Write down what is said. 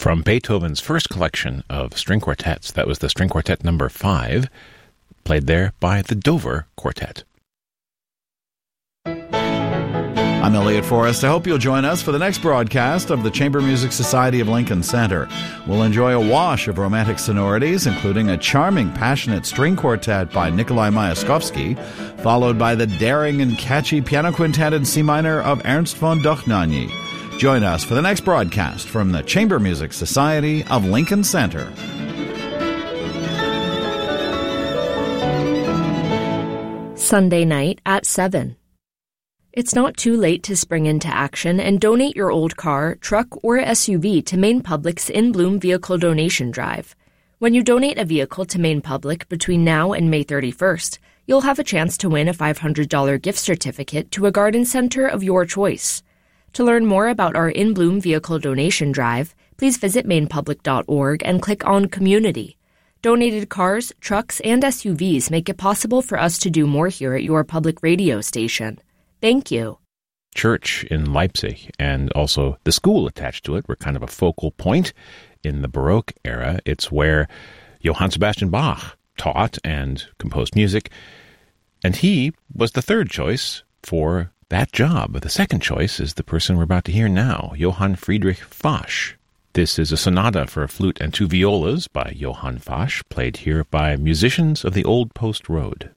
From Beethoven's first collection of string quartets, that was the String Quartet number 5, played there by the Dover Quartet. I'm Elliot Forrest. I hope you'll join us for the next broadcast of the Chamber Music Society of Lincoln Center. We'll enjoy a wash of romantic sonorities, including a charming, passionate string quartet by Nikolai Myaskovsky, followed by the daring and catchy piano quintet in C minor of Ernst von Dochnany. Join us for the next broadcast from the Chamber Music Society of Lincoln Center. Sunday night at 7. It's not too late to spring into action and donate your old car, truck, or SUV to Maine Public's In Bloom Vehicle Donation Drive. When you donate a vehicle to Maine Public between now and May 31st, you'll have a chance to win a $500 gift certificate to a garden center of your choice. To learn more about our In Bloom Vehicle Donation Drive, please visit mainepublic.org and click on Community. Donated cars, trucks, and SUVs make it possible for us to do more here at your public radio station. Thank you. Church in Leipzig and also the school attached to it were kind of a focal point in the Baroque era. It's where Johann Sebastian Bach taught and composed music, and he was the third choice for that job. The second choice is the person we're about to hear now, Johann Friedrich Fasch. This is a sonata for flute and 2 violas by Johann Fasch, played here by musicians of the Old Post Road.